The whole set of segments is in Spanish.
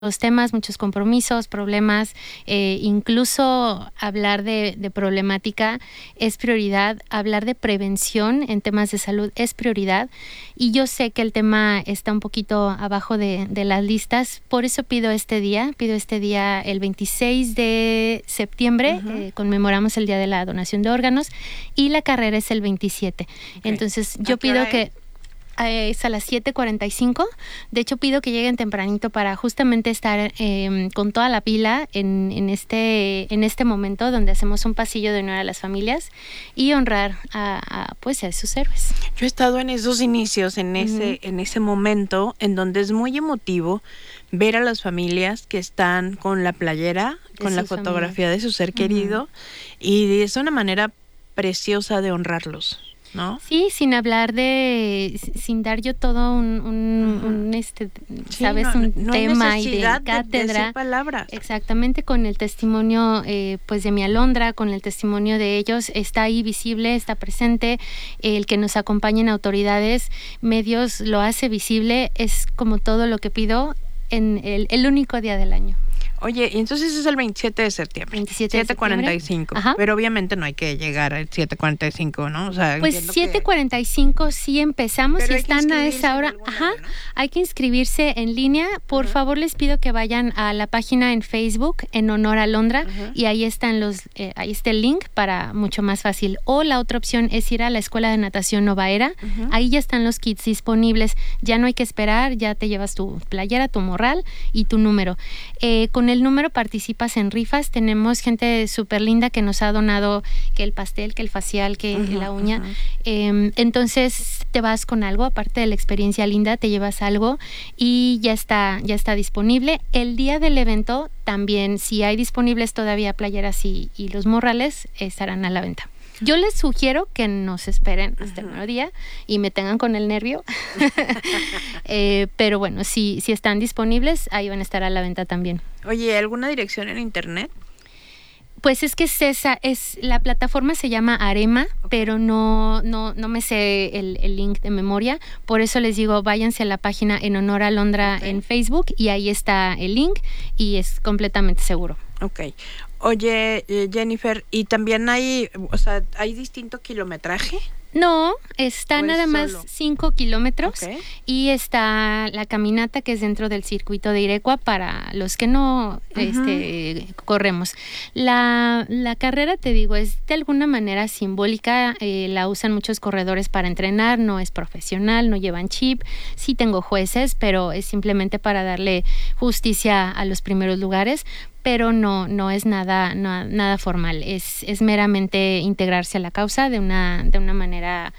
los temas, muchos compromisos, problemas, incluso hablar de problemática es prioridad, hablar de prevención en temas de salud es prioridad, y yo sé que el tema está un poquito abajo de las listas, por eso pido este día el 26 de septiembre, conmemoramos el Día de la Donación de Órganos, y la carrera es el 27. Okay. Entonces yo pido que es a las 7:45. De hecho, pido que lleguen tempranito para justamente estar con toda la pila en este momento donde hacemos un pasillo de honor a las familias y honrar a sus héroes. Yo he estado en esos inicios, en ese momento en donde es muy emotivo ver a las familias que están con la playera, con la fotografía de su ser querido, y es una manera preciosa de honrarlos, ¿no? Sí, sin dar yo todo un tema y de cátedra. De decir palabras. Exactamente, con el testimonio de mi alondra, con el testimonio de ellos, está ahí visible, está presente, el que nos acompañen autoridades, medios, lo hace visible, es como todo lo que pido en el único día del año. Oye, y entonces es el 27 de septiembre. 7:45. Pero obviamente no hay que llegar al 7:45, ¿no? O sea, pues 7:45 sí empezamos, si están a esa hora. Hay que inscribirse en línea. Por favor, les pido que vayan a la página en Facebook, en honor a Alondra, y ahí están ahí está el link para mucho más fácil. O la otra opción es ir a la Escuela de Natación Novaera. Ahí ya están los kits disponibles. Ya no hay que esperar, ya te llevas tu playera, tu morral y tu número. Con el número participas en rifas. Tenemos gente súper linda que nos ha donado que el pastel, que el facial, que la uña. Entonces te vas con algo, aparte de la experiencia linda, te llevas algo y ya está disponible. El día del evento también, si hay disponibles todavía playeras y los morrales, estarán a la venta. Yo les sugiero que nos esperen hasta el nuevo día y me tengan con el nervio. Pero bueno, si están disponibles, ahí van a estar a la venta también. Oye, ¿alguna dirección en internet? Pues es que la plataforma se llama Arema, pero no me sé el link de memoria. Por eso les digo, váyanse a la página en honor a Alondra en Facebook y ahí está el link y es completamente seguro. Ok. Oye, Jennifer, ¿y también hay distinto kilometraje? No, está nada más 5 kilómetros y está la caminata que es dentro del circuito de Irecua para los que no corremos. La carrera, te digo, es de alguna manera simbólica, la usan muchos corredores para entrenar, no es profesional, no llevan chip, sí tengo jueces, pero es simplemente para darle justicia a los primeros lugares, pero no es nada formal, es meramente integrarse a la causa de una manera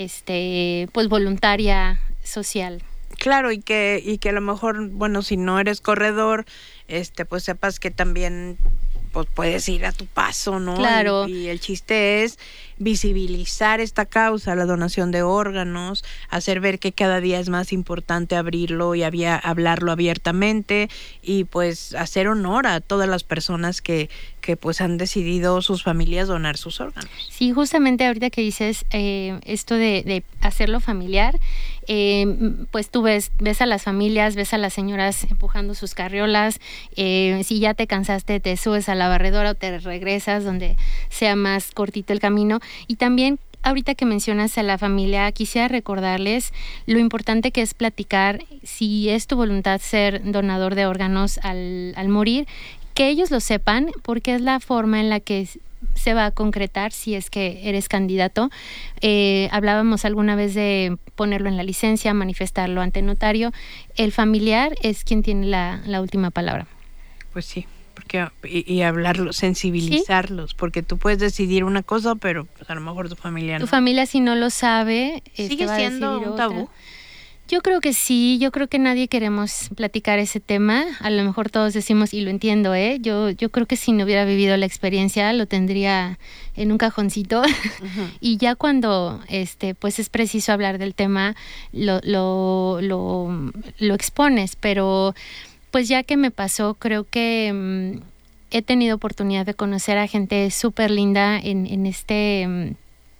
voluntaria, social. Claro, y que a lo mejor, bueno, si no eres corredor, pues sepas que también pues puedes ir a tu paso, ¿no? Claro. Y el chiste es visibilizar esta causa, la donación de órganos, hacer ver que cada día es más importante abrirlo y hablarlo abiertamente y pues hacer honor a todas las personas que pues han decidido sus familias donar sus órganos. Sí, justamente ahorita que dices esto de hacerlo familiar, pues tú ves a las familias, ves a las señoras empujando sus carriolas, si ya te cansaste te subes a la barredora o te regresas donde sea más cortito el camino. Y también ahorita que mencionas a la familia, quisiera recordarles lo importante que es platicar, si es tu voluntad ser donador de órganos al morir, que ellos lo sepan, porque es la forma en la que se va a concretar si es que eres candidato. Hablábamos alguna vez de ponerlo en la licencia, manifestarlo ante notario. El familiar es quien tiene la última palabra. Pues sí, porque y hablarlo, sensibilizarlos, ¿sí? Porque tú puedes decidir una cosa, pero pues a lo mejor tu familia no. Tu familia, si no lo sabe, ¿sigue siendo un tabú? Yo creo que sí, yo creo que nadie queremos platicar ese tema, a lo mejor todos decimos, y lo entiendo, yo creo que si no hubiera vivido la experiencia lo tendría en un cajoncito. Y ya cuando pues es preciso hablar del tema, lo expones, pero pues ya que me pasó, creo que he tenido oportunidad de conocer a gente súper linda en este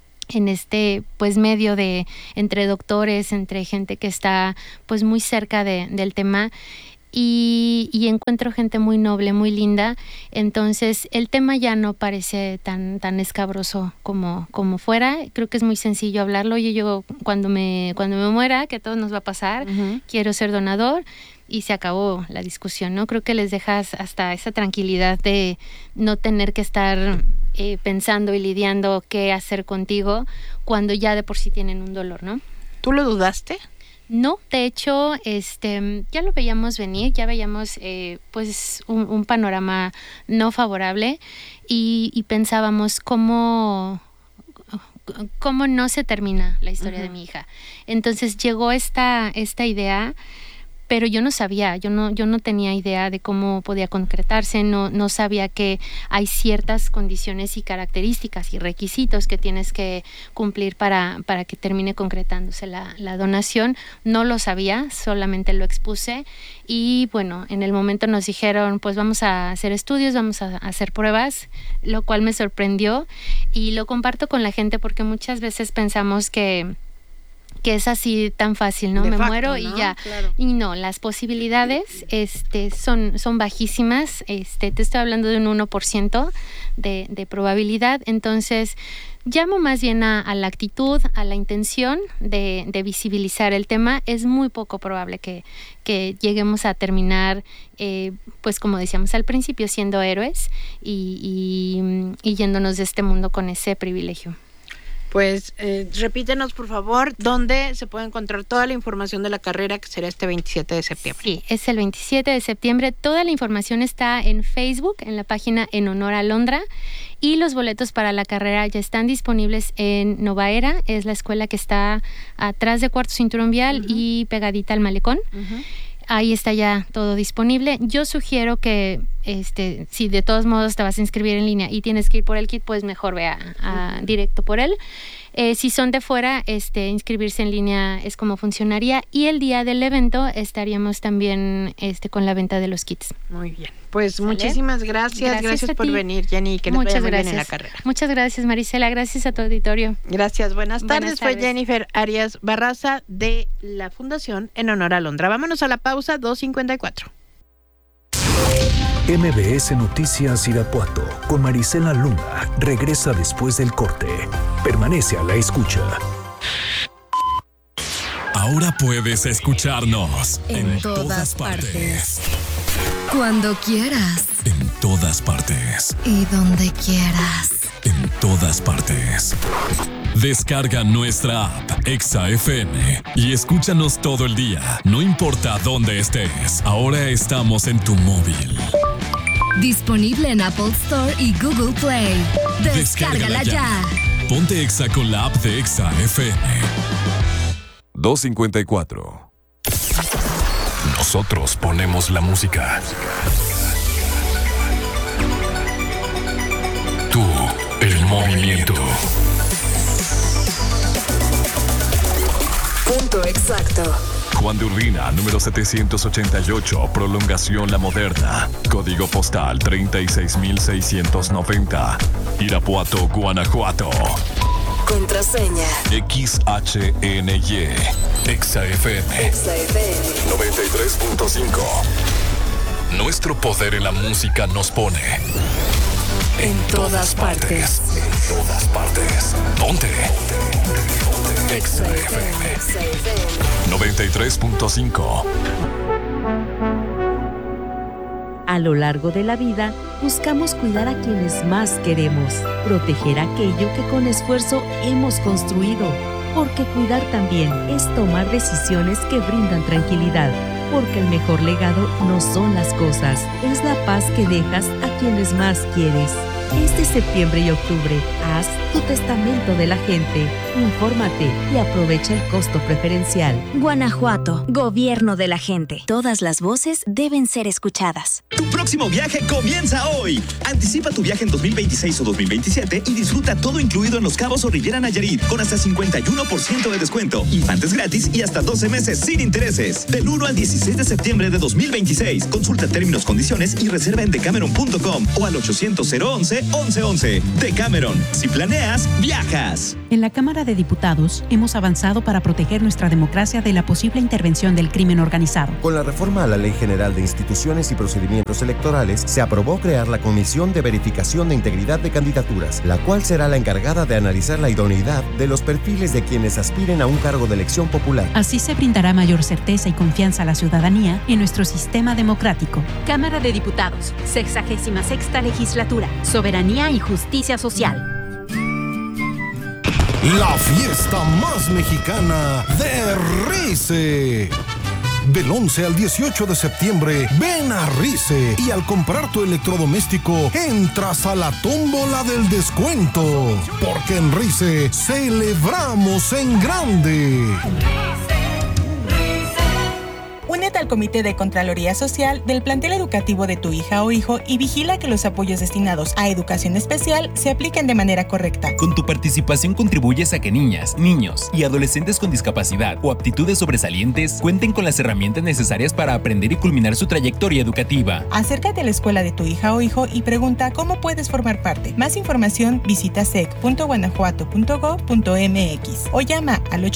pues medio de entre doctores, entre gente que está pues muy cerca del tema, y encuentro gente muy noble, muy linda. Entonces el tema ya no parece tan escabroso como fuera. Creo que es muy sencillo hablarlo. Yo cuando me muera, que a todos nos va a pasar, quiero ser donador. Y se acabó la discusión, ¿no? Creo que les dejas hasta esa tranquilidad de no tener que estar pensando y lidiando qué hacer contigo cuando ya de por sí tienen un dolor, ¿no? ¿Tú lo dudaste? No, de hecho, ya lo veíamos venir, ya veíamos pues un panorama no favorable y pensábamos cómo no se termina la historia de mi hija. Entonces llegó esta idea, pero yo no sabía, yo no tenía idea de cómo podía concretarse, no sabía que hay ciertas condiciones y características y requisitos que tienes que cumplir para que termine concretándose la donación. No lo sabía, solamente lo expuse y bueno, en el momento nos dijeron, pues vamos a hacer estudios, vamos a hacer pruebas, lo cual me sorprendió y lo comparto con la gente porque muchas veces pensamos que es así tan fácil, ¿no? Me muero, ¿no? Y ya. Claro. Y no, las posibilidades son bajísimas. Te estoy hablando de un 1% de probabilidad. Entonces, llamo más bien a la actitud, a la intención de visibilizar el tema. Es muy poco probable que lleguemos a terminar, pues como decíamos al principio, siendo héroes y yéndonos de este mundo con ese privilegio. Pues repítenos, por favor, dónde se puede encontrar toda la información de la carrera, que será este 27 de septiembre. Sí, es el 27 de septiembre. Toda la información está en Facebook, en la página En Honor a Alondra. Y los boletos para la carrera ya están disponibles en Nova Era. Es la escuela que está atrás de Cuarto Cinturón Vial y pegadita al malecón. Ahí está ya todo disponible. Yo sugiero que si de todos modos te vas a inscribir en línea y tienes que ir por el kit, pues mejor ve directo por él. Si son de fuera, inscribirse en línea es como funcionaría. Y el día del evento estaríamos también con la venta de los kits. Muy bien. Pues ¿sale? Muchísimas gracias. Gracias por venir, Jenny. Que nos vaya muy bien en la carrera. Muchas gracias, Marisela. Gracias a tu auditorio. Gracias. Buenas tardes. Fue Jennifer Arias Barraza de la Fundación En Honor a Alondra. Vámonos a la pausa, 2:54. MBS Noticias Irapuato con Marisela Luna regresa después del corte. Permanece a la escucha. Ahora puedes escucharnos en todas partes. Cuando quieras. En todas partes. Y donde quieras. En todas partes. Descarga nuestra app Exa FM y escúchanos todo el día, no importa dónde estés. Ahora estamos en tu móvil. Disponible en Apple Store y Google Play. Descárgala ya. Ponte Exa con la app de Exa FM. 2:54. Nosotros ponemos la música. Tú, el movimiento. Punto exacto. Juan de Urbina, número 788, prolongación La Moderna. Código postal 36690. Irapuato, Guanajuato. Contraseña XHNY. Exa FM 93.5. Nuestro poder en la música nos pone en todas partes. En todas partes. Ponte Exa FM 93.5. A lo largo de la vida, buscamos cuidar a quienes más queremos, proteger aquello que con esfuerzo hemos construido, porque cuidar también es tomar decisiones que brindan tranquilidad, porque el mejor legado no son las cosas, es la paz que dejas a quienes más quieres. Este septiembre y octubre, haz tu testamento de la gente, infórmate y aprovecha el costo preferencial. Guanajuato, gobierno de la gente. Todas las voces deben ser escuchadas. Tu próximo viaje comienza hoy. Anticipa tu viaje en 2026 o 2027 y disfruta todo incluido en Los Cabos o Riviera Nayarit con hasta 51% de descuento, infantes gratis y hasta 12 meses sin intereses. Del 1 al 16 de septiembre de 2026. Consulta términos, condiciones y reserva en decameron.com. decameron.com o al 800-011-1111. Decameron. Si planeas, viajas. En la Cámara de Diputados hemos avanzado para proteger nuestra democracia de la posible intervención del crimen organizado. Con la reforma a la Ley General de Instituciones y Procedimientos Electorales, se aprobó crear la Comisión de Verificación de Integridad de Candidaturas, la cual será la encargada de analizar la idoneidad de los perfiles de quienes aspiren a un cargo de elección popular. Así se brindará mayor certeza y confianza a la ciudadanía en nuestro sistema democrático. Cámara de Diputados, 66ª Legislatura, Soberanía y Justicia Social. La fiesta más mexicana de Rice. Del 11 al 18 de septiembre, ven a Rice y al comprar tu electrodoméstico, entras a la tómbola del descuento. Porque en Rice celebramos en grande. Únete al Comité de Contraloría Social del plantel educativo de tu hija o hijo y vigila que los apoyos destinados a educación especial se apliquen de manera correcta. Con tu participación contribuyes a que niñas, niños y adolescentes con discapacidad o aptitudes sobresalientes cuenten con las herramientas necesarias para aprender y culminar su trayectoria educativa. Acércate a la escuela de tu hija o hijo y pregunta cómo puedes formar parte. Más información visita sec.guanajuato.gov.mx o llama al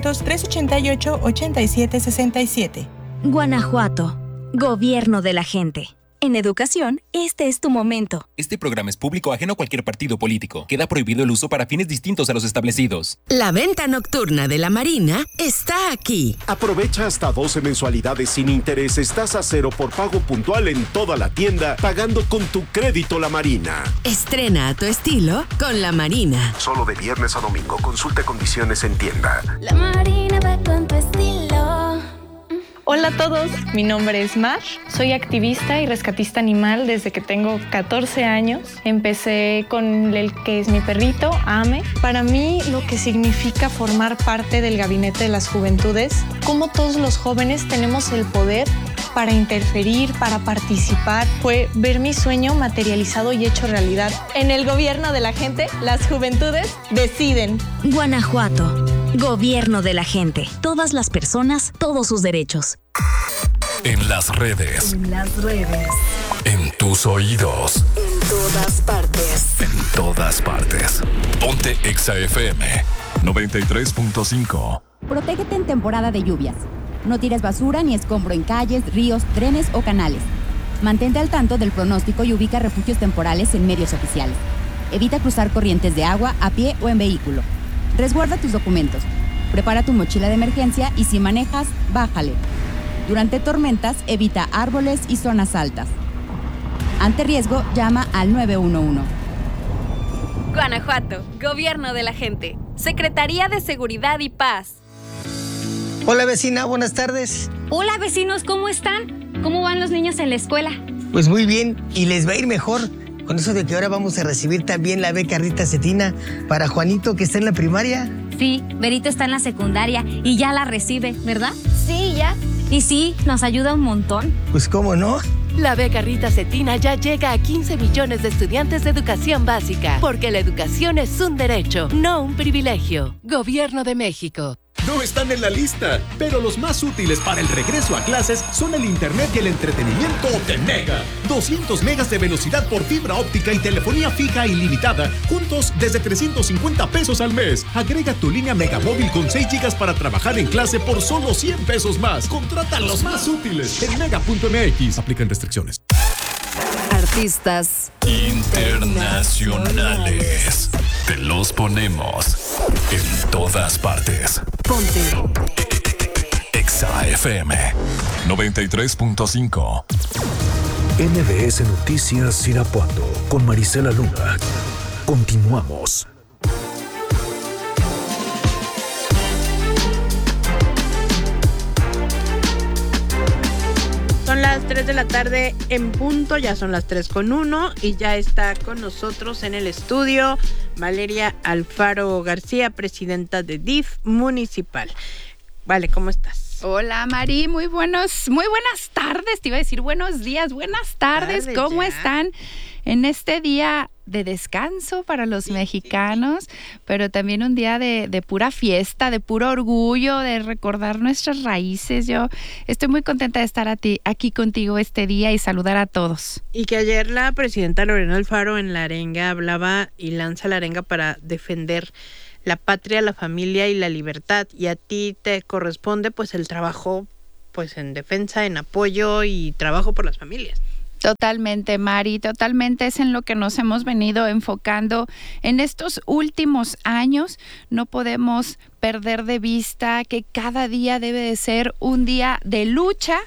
800-388-8767. Guanajuato, Gobierno de la gente. En educación, este es tu momento. Este programa es público ajeno a cualquier partido político. Queda prohibido el uso para fines distintos a los establecidos. La venta nocturna de la Marina está aquí. Aprovecha hasta 12 mensualidades sin intereses, tasa cero por pago puntual en toda la tienda, pagando con tu crédito La Marina. Estrena a tu estilo con La Marina. Solo de viernes a domingo. Consulta condiciones en tienda. La Marina va con tu estilo. Hola a todos, mi nombre es Mar, soy activista y rescatista animal desde que tengo 14 años. Empecé con el que es mi perrito, Ame. Para mí lo que significa formar parte del Gabinete de las Juventudes, como todos los jóvenes tenemos el poder para interferir, para participar, fue ver mi sueño materializado y hecho realidad. En el gobierno de la gente, las juventudes deciden. Guanajuato, Gobierno de la gente. Todas las personas, todos sus derechos. En las redes. En las redes. En tus oídos. En todas partes. En todas partes. Ponte Exa FM 93.5. Protégete en temporada de lluvias. No tires basura ni escombro en calles, ríos, trenes o canales. Mantente al tanto del pronóstico y ubica refugios temporales en medios oficiales. Evita cruzar corrientes de agua a pie o en vehículo. Resguarda tus documentos. Prepara tu mochila de emergencia y si manejas, bájale. Durante tormentas, evita árboles y zonas altas. Ante riesgo, llama al 911. Guanajuato, Gobierno de la gente. Secretaría de Seguridad y Paz. Hola vecina, buenas tardes. Hola vecinos, ¿cómo están? ¿Cómo van los niños en la escuela? Pues muy bien, y les va a ir mejor. Con eso de que ahora vamos a recibir también la beca Rita Cetina para Juanito, que está en la primaria. Sí, Berito está en la secundaria y ya la recibe, ¿verdad? Sí, ya. Y sí, nos ayuda un montón. Pues cómo no. La beca Rita Cetina ya llega a 15 millones de estudiantes de educación básica, porque la educación es un derecho, no un privilegio. Gobierno de México. No están en la lista, pero los más útiles para el regreso a clases son el internet y el entretenimiento de Mega. 200 megas de velocidad por fibra óptica y telefonía fija ilimitada, juntos desde 350 pesos al mes. Agrega tu línea Megamóvil con 6 gigas para trabajar en clase por solo 100 pesos más. Contrata los más útiles en mega.mx. Aplican restricciones. Artistas internacionales. Te los ponemos en todas partes. Ponte Exa FM 93.5. MBS Noticias Irapuato con Marisela Luna. Continuamos. Son las 3 de la tarde en punto, ya son las 3:01 y ya está con nosotros en el estudio Valeria Alfaro García, presidenta de DIF municipal. Vale, ¿cómo estás? Hola Mari, muy buenas tardes, te iba a decir buenos días, buenas tardes, ¿cómo están en este día de descanso para los mexicanos, pero también un día de pura fiesta, de puro orgullo, de recordar nuestras raíces. Yo estoy muy contenta de estar aquí contigo este día y saludar a todos. Y que ayer la presidenta Lorena Alfaro en la arenga hablaba y lanza la arenga para defender la patria, la familia y la libertad. Y a ti te corresponde pues el trabajo pues en defensa, en apoyo y trabajo por las familias. Totalmente, Mari, totalmente es en lo que nos hemos venido enfocando en estos últimos años. No podemos perder de vista que cada día debe de ser un día de lucha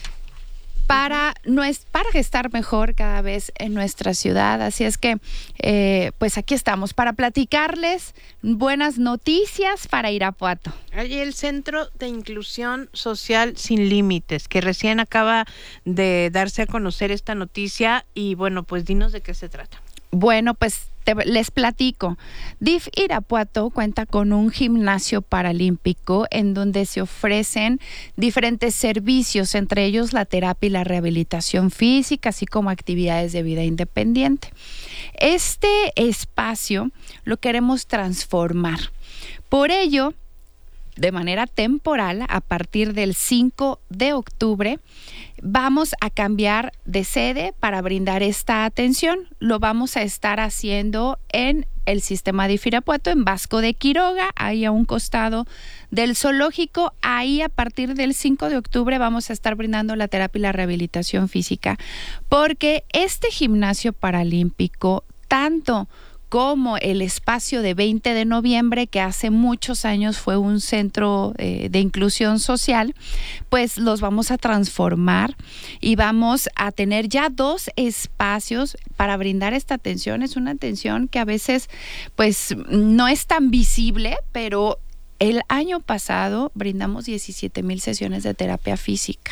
para estar mejor cada vez en nuestra ciudad. Así es que, pues aquí estamos para platicarles buenas noticias para Irapuato. Hay el Centro de Inclusión Social Sin Límites, que recién acaba de darse a conocer esta noticia y bueno, pues dinos de qué se trata. Bueno, pues les platico. DIF Irapuato cuenta con un gimnasio paralímpico en donde se ofrecen diferentes servicios, entre ellos la terapia y la rehabilitación física, así como actividades de vida independiente. Este espacio lo queremos transformar. Por ello, de manera temporal, a partir del 5 de octubre, vamos a cambiar de sede para brindar esta atención. Lo vamos a estar haciendo en el sistema de Irapuato, en Vasco de Quiroga, ahí a un costado del zoológico. Ahí a partir del 5 de octubre vamos a estar brindando la terapia y la rehabilitación física, porque este gimnasio paralímpico, tanto como el espacio de 20 de noviembre, que hace muchos años fue un centro de inclusión social, pues los vamos a transformar y vamos a tener ya 2 espacios para brindar esta atención. Es una atención que a veces pues no es tan visible, pero el año pasado brindamos 17,000 sesiones de terapia física.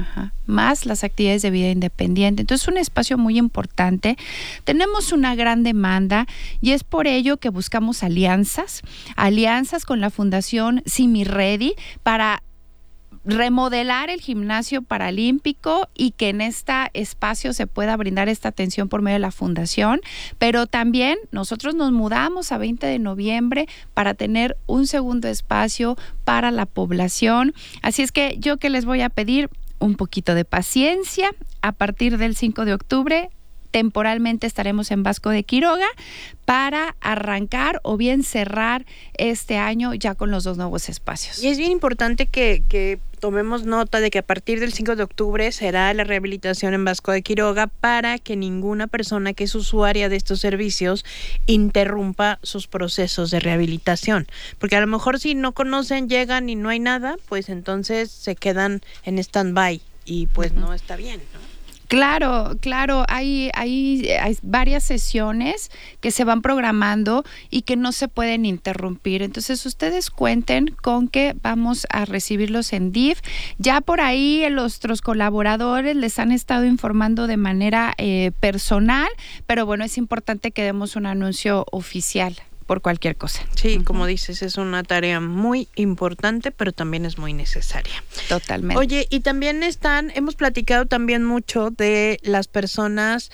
Más las actividades de vida independiente. Entonces es un espacio muy importante. Tenemos una gran demanda y es por ello que buscamos alianzas con la Fundación Simi Ready para remodelar el gimnasio paralímpico y que en este espacio se pueda brindar esta atención por medio de la fundación, pero también nosotros nos mudamos a 20 de noviembre para tener un segundo espacio para la población. Así es que yo que les voy a pedir un poquito de paciencia. A partir del 5 de octubre temporalmente estaremos en Vasco de Quiroga para arrancar o bien cerrar este año ya con los 2 nuevos espacios. Y es bien importante que tomemos nota de que a partir del 5 de octubre será la rehabilitación en Vasco de Quiroga para que ninguna persona que es usuaria de estos servicios interrumpa sus procesos de rehabilitación. Porque a lo mejor si no conocen, llegan y no hay nada, pues entonces se quedan en stand-by y pues no está bien, ¿no? Claro, hay varias sesiones que se van programando y que no se pueden interrumpir. Entonces ustedes cuenten con que vamos a recibirlos en DIF. Ya por ahí nuestros colaboradores les han estado informando de manera personal, pero bueno, es importante que demos un anuncio oficial por cualquier cosa. Sí, como dices, es una tarea muy importante, pero también es muy necesaria. Totalmente. Oye, y también hemos platicado también mucho de las personas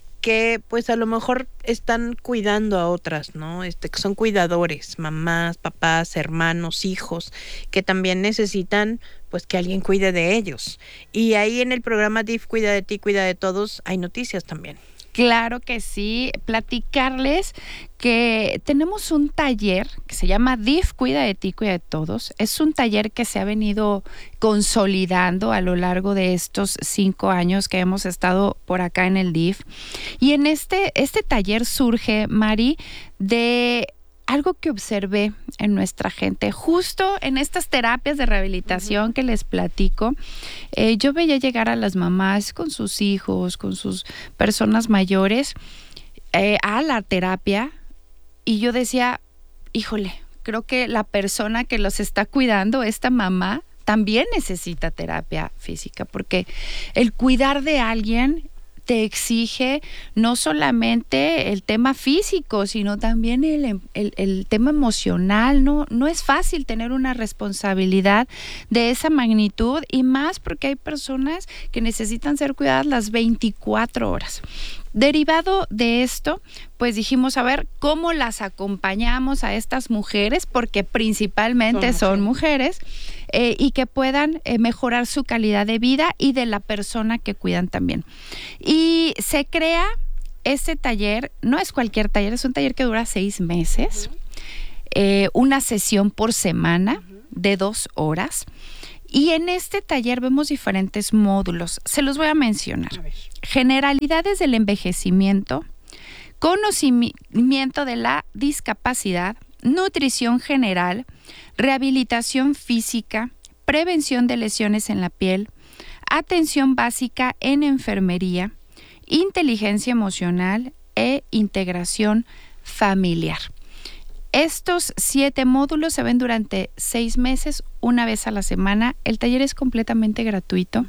que pues a lo mejor están cuidando a otras, ¿no? Que son cuidadores, mamás, papás, hermanos, hijos, que también necesitan pues que alguien cuide de ellos. Y ahí en el programa DIF Cuida de Ti, Cuida de Todos, hay noticias también. Claro que sí, platicarles que tenemos un taller que se llama DIF Cuida de Ti, Cuida de Todos. Es un taller que se ha venido consolidando a lo largo de estos 5 años que hemos estado por acá en el DIF. Y en este taller surge, Mari, de algo que observé en nuestra gente, justo en estas terapias de rehabilitación que les platico. Yo veía llegar a las mamás con sus hijos, con sus personas mayores a la terapia y yo decía, híjole, creo que la persona que los está cuidando, esta mamá, también necesita terapia física, porque el cuidar de alguien te exige no solamente el tema físico, sino también el tema emocional. No es fácil tener una responsabilidad de esa magnitud y más porque hay personas que necesitan ser cuidadas las 24 horas. Derivado de esto, pues dijimos, a ver, ¿cómo las acompañamos a estas mujeres? Porque principalmente son mujeres, y que puedan mejorar su calidad de vida y de la persona que cuidan también. Y se crea este taller, no es cualquier taller, es un taller que dura 6 meses, una sesión por semana de 2 horas. Y en este taller vemos diferentes módulos. Se los voy a mencionar. Generalidades del envejecimiento, conocimiento de la discapacidad, nutrición general, rehabilitación física, prevención de lesiones en la piel, atención básica en enfermería, inteligencia emocional e integración familiar. Estos 7 módulos se ven durante 6 meses, una vez a la semana. El taller es completamente gratuito.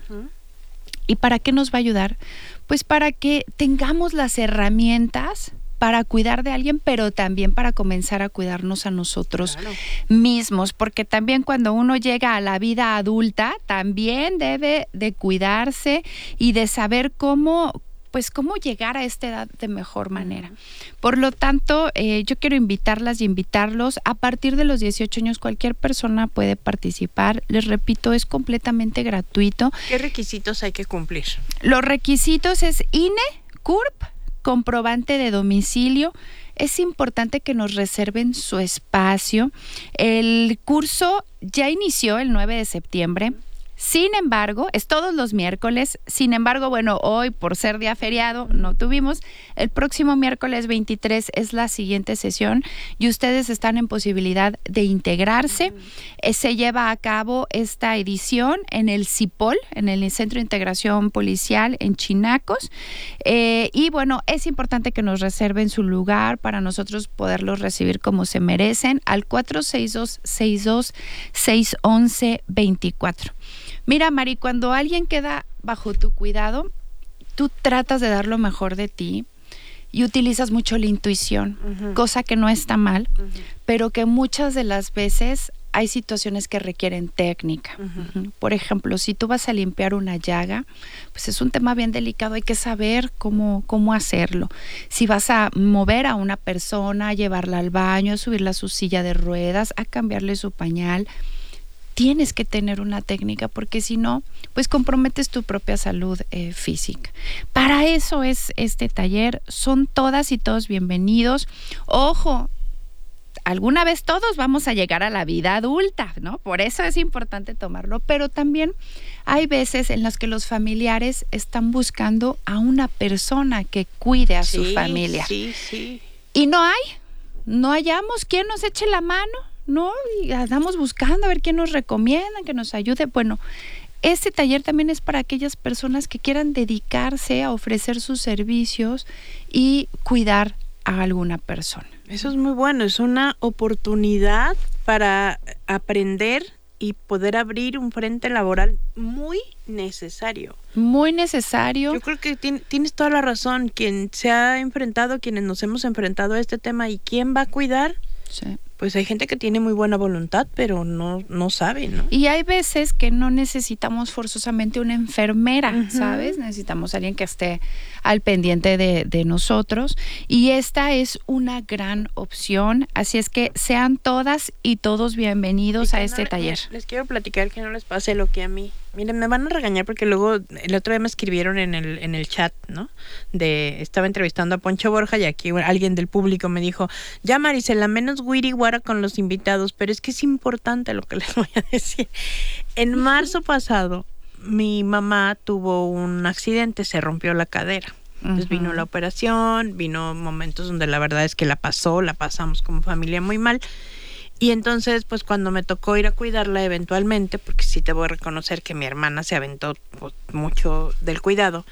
¿Y para qué nos va a ayudar? Pues para que tengamos las herramientas para cuidar de alguien, pero también para comenzar a cuidarnos a nosotros mismos, porque también cuando uno llega a la vida adulta, también debe de cuidarse y de saber cómo llegar a esta edad de mejor manera. Por lo tanto, yo quiero invitarlas y invitarlos. A partir de los 18 años, cualquier persona puede participar. Les repito, es completamente gratuito. ¿Qué requisitos hay que cumplir? Los requisitos es INE, CURP, comprobante de domicilio. Es importante que nos reserven su espacio. El curso ya inició el 9 de septiembre. Sin embargo, es todos los miércoles. Sin embargo, bueno, hoy por ser día feriado no tuvimos. El próximo miércoles 23 es la siguiente sesión y ustedes están en posibilidad de integrarse. Se lleva a cabo esta edición en el CIPOL, en el Centro de Integración Policial en Chinacos. Y bueno, es importante que nos reserven su lugar para nosotros poderlos recibir como se merecen al 462-611-24. Mira, Mari, cuando alguien queda bajo tu cuidado, tú tratas de dar lo mejor de ti y utilizas mucho la intuición, cosa que no está mal, pero que muchas de las veces hay situaciones que requieren técnica. Por ejemplo, si tú vas a limpiar una llaga, pues es un tema bien delicado, hay que saber cómo hacerlo. Si vas a mover a una persona, a llevarla al baño, a subirla a su silla de ruedas, a cambiarle su pañal, tienes que tener una técnica, porque si no, pues comprometes tu propia salud física. Para eso es este taller. Son todas y todos bienvenidos. Ojo, alguna vez todos vamos a llegar a la vida adulta, ¿no? Por eso es importante tomarlo, pero también hay veces en las que los familiares están buscando a una persona que cuide a su familia. Y no hallamos quien nos eche la mano, ¿no? Y andamos buscando a ver quién nos recomienda, que nos ayude. Bueno, este taller también es para aquellas personas que quieran dedicarse a ofrecer sus servicios y cuidar a alguna persona. Eso es muy bueno, es una oportunidad para aprender y poder abrir un frente laboral muy necesario. Muy necesario. Yo creo que tienes toda la razón. Quien se ha enfrentado, quienes nos hemos enfrentado a este tema, ¿y quién va a cuidar? Sí. Pues hay gente que tiene muy buena voluntad, pero no sabe, ¿no? Y hay veces que no necesitamos forzosamente una enfermera, ¿sabes? Necesitamos a alguien que esté al pendiente de nosotros. Y esta es una gran opción. Así es que sean todas y todos bienvenidos a este taller. Les quiero platicar que no les pase lo que a mí. Miren, me van a regañar porque luego el otro día me escribieron en el chat, ¿no? Estaba entrevistando a Poncho Borja y aquí alguien del público me dijo, ya Marisela, menos guiri guara con los invitados, pero es que es importante lo que les voy a decir. En marzo pasado, mi mamá tuvo un accidente, se rompió la cadera. Entonces vino la operación, vino momentos donde la verdad es que la pasamos como familia muy mal. Y entonces, pues cuando me tocó ir a cuidarla eventualmente, porque sí te voy a reconocer que mi hermana se aventó pues, mucho del cuidado,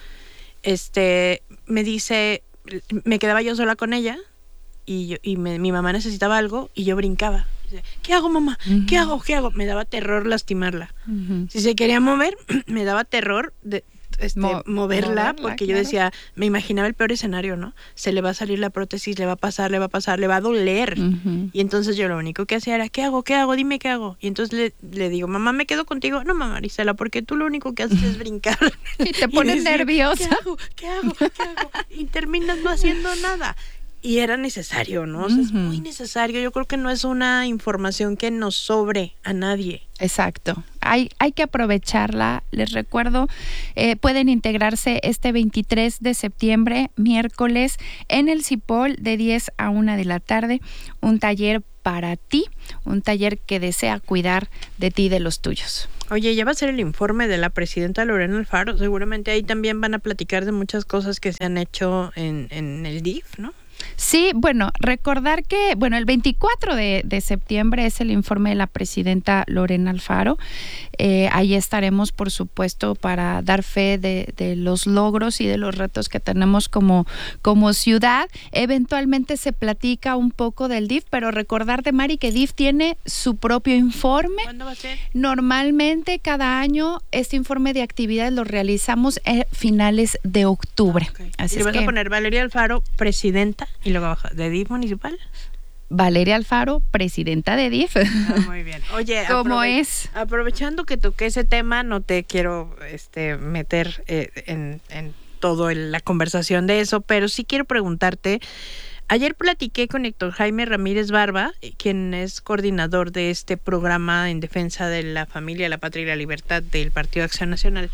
me dice, me quedaba yo sola con ella y mi mamá necesitaba algo y yo brincaba. Dice, ¿qué hago, mamá? ¿Qué hago? Me daba terror lastimarla. Si se quería mover, me daba terror moverla, porque yo decía, me imaginaba el peor escenario, ¿no? Se le va a salir la prótesis, le va a pasar, le va a doler. Y entonces yo lo único que hacía era, ¿qué hago? Dime qué hago. Y entonces le digo, mamá, ¿me quedo contigo? No, mamá Marisela, porque tú lo único que haces es brincar. Y te pones nerviosa. ¿Qué hago? Y terminas no haciendo nada. Y era necesario, ¿no? O sea, es muy necesario. Yo creo que no es una información que nos sobre a nadie. Exacto. Hay que aprovecharla. Les recuerdo, pueden integrarse este 23 de septiembre, miércoles, en el Cipol de 10 a 1 de la tarde. Un taller para ti, un taller que desea cuidar de ti y de los tuyos. Oye, ya va a ser el informe de la presidenta Lorena Alfaro. Seguramente ahí también van a platicar de muchas cosas que se han hecho en el DIF, ¿no? Sí, bueno, recordar que, el 24 de septiembre es el informe de la presidenta Lorena Alfaro. Ahí estaremos, por supuesto, para dar fe de los logros y de los retos que tenemos como ciudad. Eventualmente se platica un poco del DIF, pero recordar de Mari que DIF tiene su propio informe. ¿Cuándo va a ser? Normalmente cada año este informe de actividades lo realizamos a finales de octubre. Okay. Así ¿y le vas a poner Valeria Alfaro, presidenta? Y luego abajo, ¿de DIF municipal? Valeria Alfaro, presidenta de DIF. Muy bien. Oye, ¿cómo es? Aprovechando que toqué ese tema, no te quiero meter en toda la conversación de eso, pero sí quiero preguntarte. Ayer platiqué con Héctor Jaime Ramírez Barba, quien es coordinador de este programa en defensa de la familia, la patria y la libertad del Partido Acción Nacional.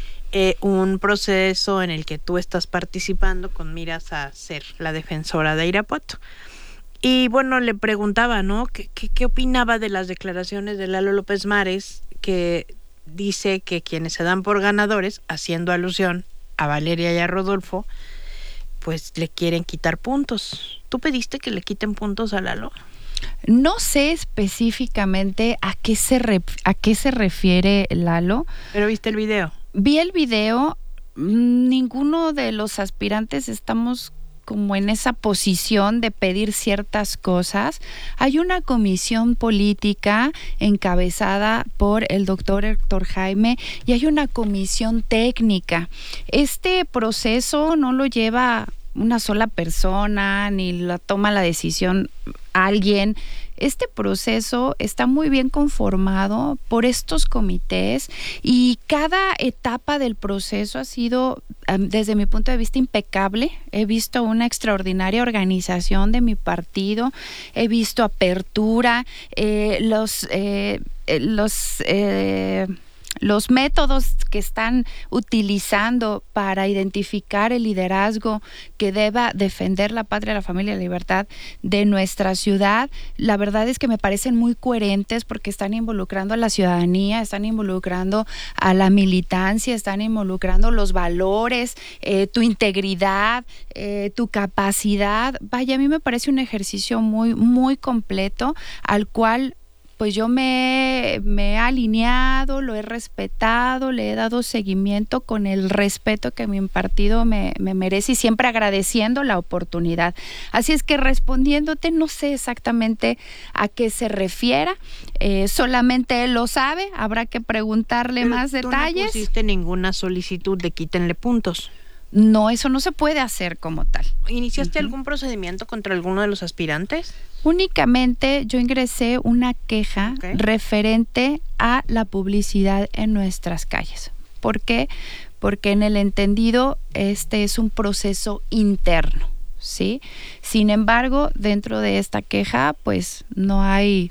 Un proceso en el que tú estás participando con miras a ser la defensora de Irapuato. Y bueno, le preguntaba, ¿no? ¿Qué opinaba de las declaraciones de Lalo López Mares, que dice que quienes se dan por ganadores, haciendo alusión a Valeria y a Rodolfo, pues le quieren quitar puntos? ¿Tú pediste que le quiten puntos a Lalo? No sé específicamente a qué se refiere Lalo. ¿Pero viste el video? Vi el video. Ninguno de los aspirantes estamos como en esa posición de pedir ciertas cosas. Hay una comisión política encabezada por el doctor Héctor Jaime y hay una comisión técnica. Este proceso no lo lleva una sola persona, ni la toma la decisión alguien. Este proceso está muy bien conformado por estos comités y cada etapa del proceso ha sido, desde mi punto de vista, impecable. He visto una extraordinaria organización de mi partido, he visto apertura, los métodos que están utilizando para identificar el liderazgo que deba defender la patria, la familia y la libertad de nuestra ciudad, la verdad es que me parecen muy coherentes porque están involucrando a la ciudadanía, están involucrando a la militancia, están involucrando los valores, tu integridad, tu capacidad. Vaya, a mí me parece un ejercicio muy, muy completo al cual pues yo me he alineado, lo he respetado, le he dado seguimiento con el respeto que mi partido me merece y siempre agradeciendo la oportunidad. Así es que respondiéndote, no sé exactamente a qué se refiera, solamente él lo sabe, habrá que preguntarle pero más detalles. ¿Tú no pusiste ninguna solicitud de quítenle puntos? No, eso no se puede hacer como tal. ¿Iniciaste algún procedimiento contra alguno de los aspirantes? Únicamente yo ingresé una queja referente a la publicidad en nuestras calles. ¿Por qué? Porque en el entendido este es un proceso interno, ¿sí? Sin embargo, dentro de esta queja, pues no hay...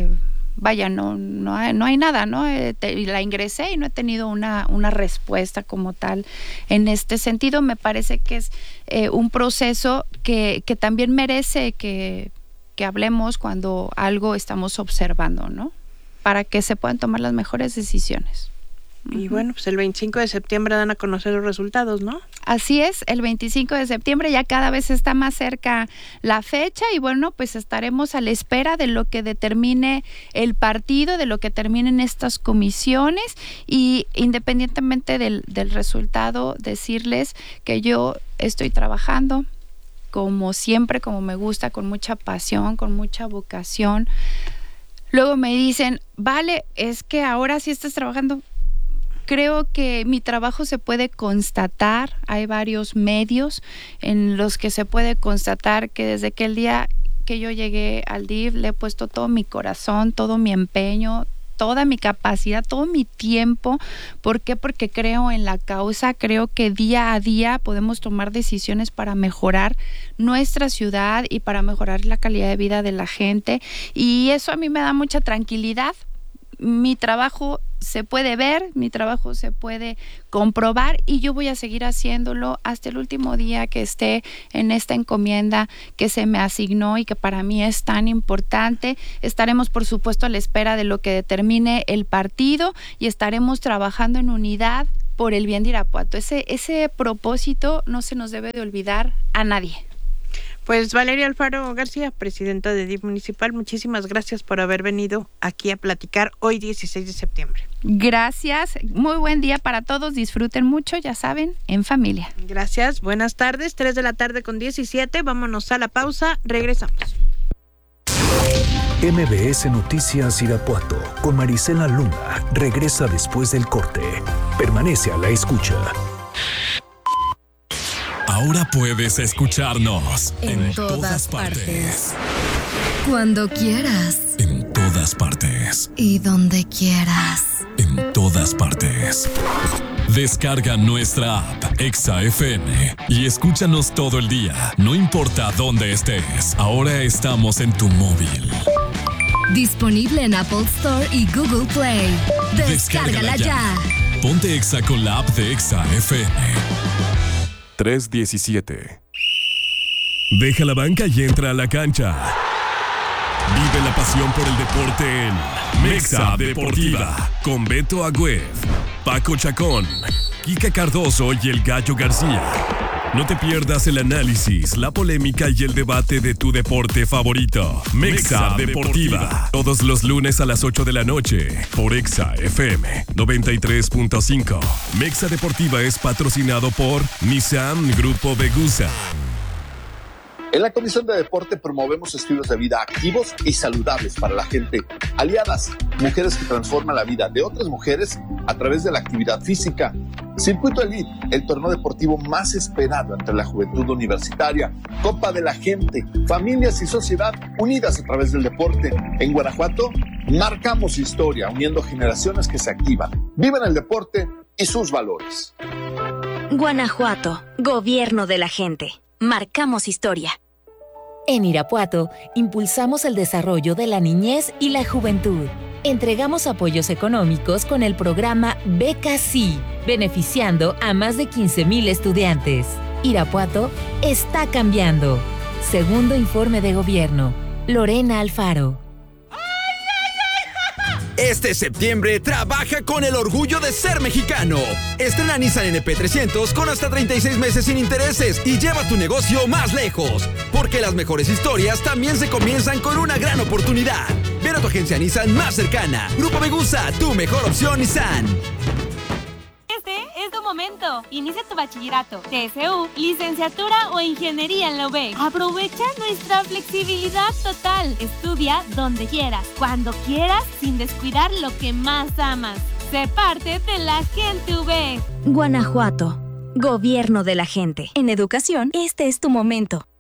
no hay nada, ¿no? La ingresé y no he tenido una respuesta como tal en este sentido. Me parece que es un proceso que también merece que hablemos cuando algo estamos observando, ¿no? Para que se puedan tomar las mejores decisiones. Y bueno, pues el 25 de septiembre dan a conocer los resultados, ¿no? Así es, el 25 de septiembre ya cada vez está más cerca la fecha y bueno, pues estaremos a la espera de lo que determine el partido, de lo que terminen estas comisiones y independientemente del resultado, decirles que yo estoy trabajando como siempre, como me gusta, con mucha pasión, con mucha vocación. Luego me dicen, vale, es que ahora sí estás trabajando. creo que mi trabajo se puede constatar. Hay varios medios en los que se puede constatar que desde que el día que yo llegué al DIF le he puesto todo mi corazón, todo mi empeño, toda mi capacidad, todo mi tiempo. ¿Por qué? Porque creo en la causa, creo que día a día podemos tomar decisiones para mejorar nuestra ciudad y para mejorar la calidad de vida de la gente, y eso a mí me da mucha tranquilidad. Mi trabajo se puede ver, mi trabajo se puede comprobar, y yo voy a seguir haciéndolo hasta el último día que esté en esta encomienda que se me asignó y que para mí es tan importante. Estaremos, por supuesto, a la espera de lo que determine el partido y estaremos trabajando en unidad por el bien de Irapuato. Ese propósito no se nos debe de olvidar a nadie. Pues Valeria Alfaro García, presidenta de DIF municipal, muchísimas gracias por haber venido aquí a platicar hoy 16 de septiembre. Gracias, muy buen día para todos, disfruten mucho, ya saben, en familia. Gracias, buenas tardes, 3:17, vámonos a la pausa, regresamos. MBS Noticias Irapuato con Marisela Luna regresa después del corte. Permanece a la escucha. Ahora puedes escucharnos en todas partes. Cuando quieras. En todas partes. Y donde quieras. En todas partes. Descarga nuestra app Exa FM y escúchanos todo el día, no importa dónde estés. Ahora estamos en tu móvil. Disponible en Apple Store y Google Play. Descárgala ya. Ponte Exa con la app de Exa FM. 3:17. Deja la banca y entra a la cancha. Vive la pasión por el deporte en Mexa Deportiva con Beto Agüed, Paco Chacón, Kika Cardoso y el Gallo García. No te pierdas el análisis, la polémica y el debate de tu deporte favorito. Mexa Deportiva. Todos los lunes a las 8 de la noche por Exa FM 93.5. Mexa Deportiva es patrocinado por Nissan Grupo Vegusa. En la Comisión de Deporte promovemos estilos de vida activos y saludables para la gente. Aliadas, mujeres que transforman la vida de otras mujeres a través de la actividad física. Circuito Elite, el torneo deportivo más esperado entre la juventud universitaria. Copa de la Gente, familias y sociedad unidas a través del deporte. En Guanajuato, marcamos historia uniendo generaciones que se activan, viven el deporte y sus valores. Guanajuato, gobierno de la gente. Marcamos historia. En Irapuato, impulsamos el desarrollo de la niñez y la juventud. Entregamos apoyos económicos con el programa Beca Sí, beneficiando a más de 15,000 estudiantes. Irapuato está cambiando. Segundo informe de gobierno. Lorena Alfaro. Este septiembre trabaja con el orgullo de ser mexicano. Estrena Nissan NP300 con hasta 36 meses sin intereses y lleva tu negocio más lejos. Porque las mejores historias también se comienzan con una gran oportunidad. Ven a tu agencia Nissan más cercana. Grupo Vegusa, tu mejor opción Nissan. Este es tu momento. Inicia tu bachillerato, TSU, licenciatura o ingeniería en la UB. Aprovecha nuestra flexibilidad total. Estudia donde quieras, cuando quieras, sin descuidar lo que más amas. Sé parte de la gente UB. Guanajuato, gobierno de la gente. En educación, este es tu momento.